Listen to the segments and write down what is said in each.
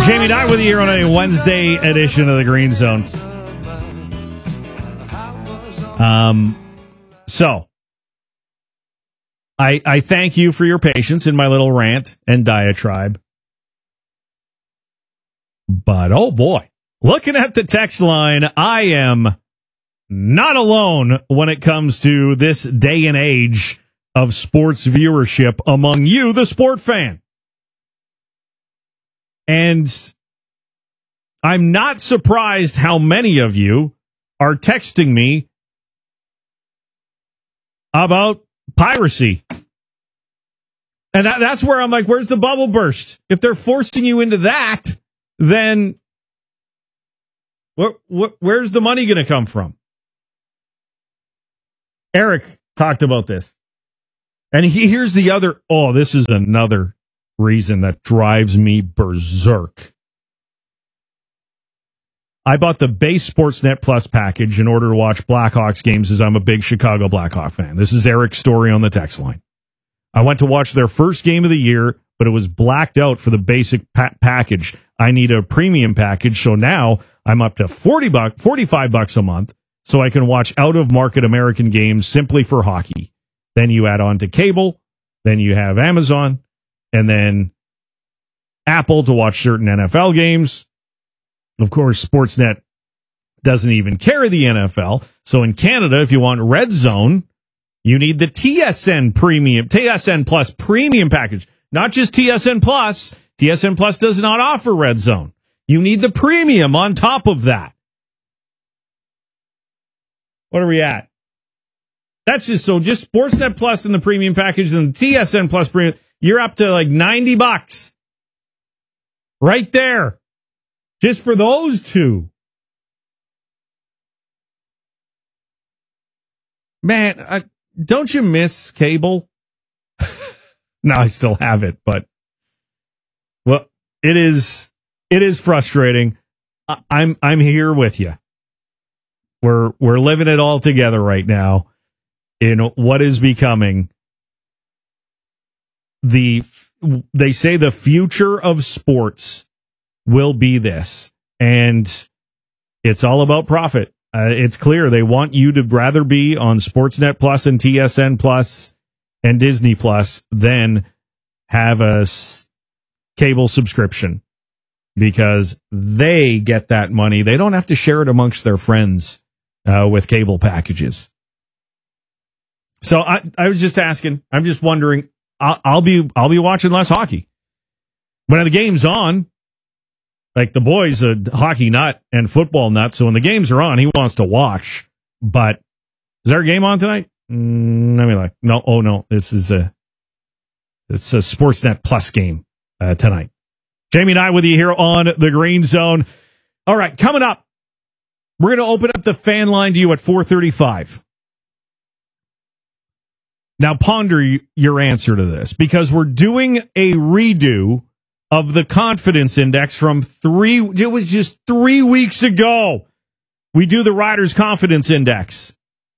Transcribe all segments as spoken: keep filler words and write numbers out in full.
Jamie Nye with you here on a Wednesday edition of the Green Zone. Um, so I I thank you for your patience in my little rant and diatribe. But oh boy, looking at the text line, I am not alone when it comes to this day and age of sports viewership among you, the sport fan. And I'm not surprised how many of you are texting me about piracy. And that, that's where I'm like, where's the bubble burst? If they're forcing you into that, then where, where, where's the money going to come from? Eric talked about this. And he, here's the other, oh, this is another reason that drives me berserk. I bought the base Sportsnet Plus package in order to watch Blackhawks games as I'm a big Chicago Blackhawk fan. This is Eric's story on the text line. I went to watch their first game of the year, but it was blacked out for the basic pa- package. I need a premium package, so now I'm up to forty bucks, forty-five bucks a month, so I can watch out-of-market American games simply for hockey. Then you add on to cable, then you have Amazon, and then Apple to watch certain N F L games. Of course, Sportsnet doesn't even carry the N F L. So in Canada, if you want Red Zone, you need the T S N Premium, T S N Plus Premium package. Not just T S N Plus. T S N Plus does not offer Red Zone. You need the premium on top of that. What are we at? That's just so just Sportsnet Plus and the premium package and the T S N Plus premium. You're up to like ninety bucks. Right there. Just for those two. Man, uh, don't you miss cable? No, I still have it, but well, it is it is frustrating. I, I'm I'm here with you. We're we're living it all together right now in what is becoming the they say the future of sports will be this, and it's all about profit. Uh, it's clear they want you to rather be on Sportsnet Plus and T S N Plus and Disney Plus than have a s- cable subscription, because they get that money. They don't have to share it amongst their friends uh, with cable packages. So I, I was just asking. I'm just wondering. I'll, I'll be I'll be watching less hockey when the game's on. Like, the boy's a hockey nut and football nut, so when the games are on, he wants to watch. But is there a game on tonight? Mm, I mean, like, no, oh no, this is a it's a Sportsnet Plus game uh, tonight. Jamie and I with you here on the Green Zone. All right, coming up, we're going to open up the fan line to you at four thirty-five. Now, ponder your answer to this, because we're doing a redo of the confidence index from three, it was just three weeks ago. We do the Riders Confidence Index.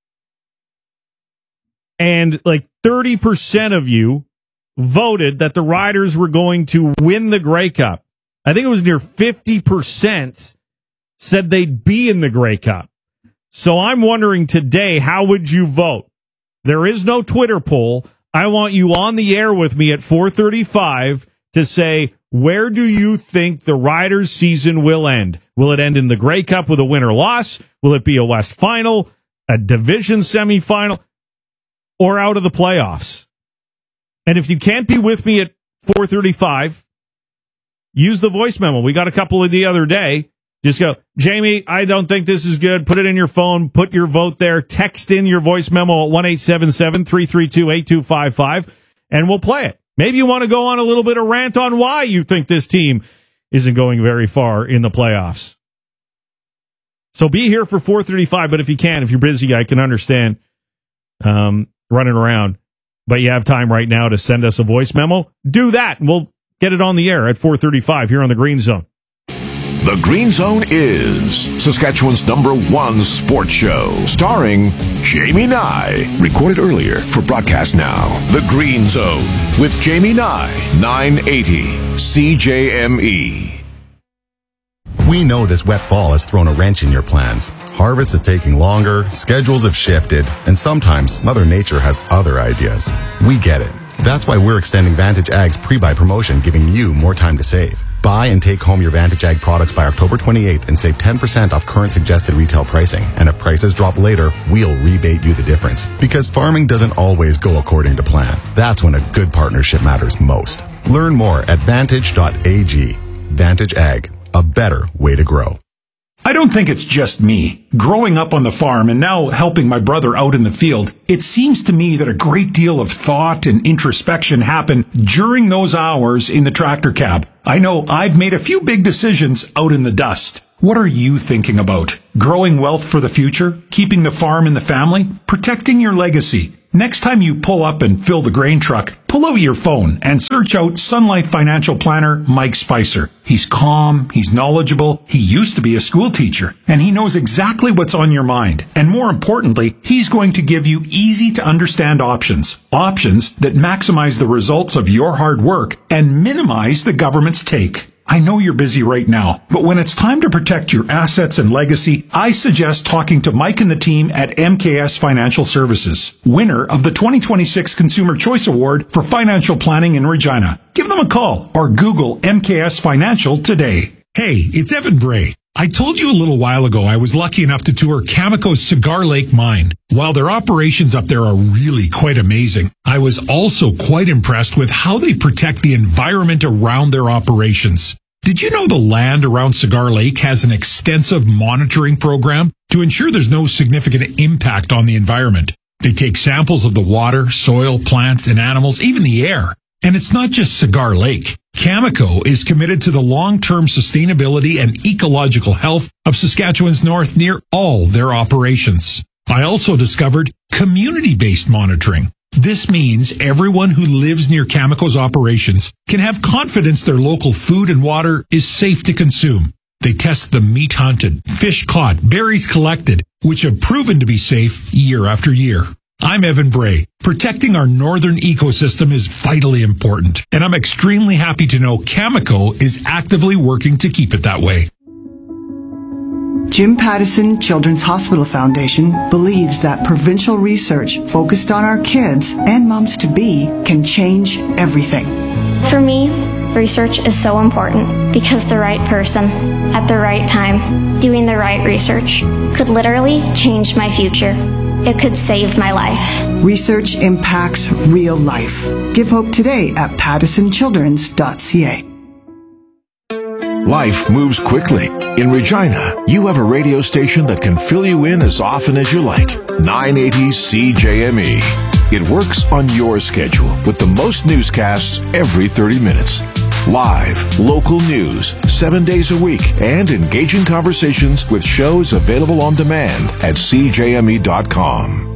And like thirty percent of you voted that the Riders were going to win the Grey Cup. I think it was near fifty percent said they'd be in the Grey Cup. So I'm wondering today, how would you vote? There is no Twitter poll. I want you on the air with me at four thirty-five to say, where do you think the Riders season will end? Will it end in the Grey Cup with a win or loss? Will it be a West Final, a division semifinal, or out of the playoffs? And if you can't be with me at four thirty-five, use the voice memo. We got a couple of the other day. Just go, Jamie, I don't think this is good. Put it in your phone. Put your vote there. Text in your voice memo at one eight seven seven, three three two, eight two five five, and we'll play it. Maybe you want to go on a little bit of rant on why you think this team isn't going very far in the playoffs. So be here for four thirty-five, but if you can, if you're busy, I can understand um, running around. But you have time right now to send us a voice memo. Do that, and we'll get it on the air at four thirty-five here on the Green Zone. The Green Zone is Saskatchewan's number one sports show, starring Jamie Nye. Recorded earlier for broadcast now. The Green Zone with Jamie Nye, nine eighty C J M E. We know this wet fall has thrown a wrench in your plans. Harvest is taking longer, schedules have shifted, and sometimes Mother Nature has other ideas. We get it. That's why we're extending Vantage Ag's pre-buy promotion, giving you more time to save. Buy and take home your Vantage Ag products by October twenty-eighth and save ten percent off current suggested retail pricing. And if prices drop later, we'll rebate you the difference. Because farming doesn't always go according to plan. That's when a good partnership matters most. Learn more at vantage dot a g. Vantage Ag, a better way to grow. I don't think it's just me. Growing up on the farm and now helping my brother out in the field, it seems to me that a great deal of thought and introspection happen during those hours in the tractor cab. I know I've made a few big decisions out in the dust. What are you thinking about? Growing wealth for the future? Keeping the farm in the family? Protecting your legacy? Next time you pull up and fill the grain truck, pull out your phone and search out Sun Life Financial Planner Mike Spicer. He's calm, he's knowledgeable, he used to be a school teacher, and he knows exactly what's on your mind. And more importantly, he's going to give you easy to understand options. Options that maximize the results of your hard work and minimize the government's take. I know you're busy right now, but when it's time to protect your assets and legacy, I suggest talking to Mike and the team at M K S Financial Services, winner of the twenty twenty-six Consumer Choice Award for Financial Planning in Regina. Give them a call or Google M K S Financial today. Hey, it's Evan Bray. I told you a little while ago I was lucky enough to tour Cameco's Cigar Lake mine. While their operations up there are really quite amazing, I was also quite impressed with how they protect the environment around their operations. Did you know the land around Cigar Lake has an extensive monitoring program to ensure there's no significant impact on the environment? They take samples of the water, soil, plants, and animals, even the air. And it's not just Cigar Lake. Cameco is committed to the long-term sustainability and ecological health of Saskatchewan's north near all their operations. I also discovered community-based monitoring. This means everyone who lives near Cameco's operations can have confidence their local food and water is safe to consume. They test the meat hunted, fish caught, berries collected, which have proven to be safe year after year. I'm Evan Bray. Protecting our northern ecosystem is vitally important, and I'm extremely happy to know Cameco is actively working to keep it that way. Jim Pattison Children's Hospital Foundation believes that provincial research focused on our kids and moms-to-be can change everything. For me, research is so important because the right person, at the right time, doing the right research, could literally change my future. It could save my life. Research impacts real life. Give hope today at pattison childrens dot c a. Life moves quickly. In Regina, you have a radio station that can fill you in as often as you like. nine eighty C J M E. It works on your schedule with the most newscasts every thirty minutes. Live, local news, seven days a week, and engaging conversations with shows available on demand at c j m e dot com.